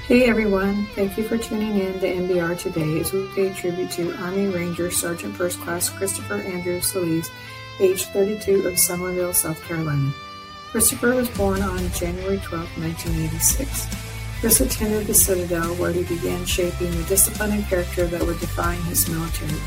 Hey everyone, thank you for tuning in to NBR today as we pay tribute to Army Ranger Sergeant First Class Christopher Andrew Solis, age 32 of Summerville, South Carolina. Christopher was born on January 12, 1986. Chris attended the Citadel where he began shaping the discipline and character that would define his military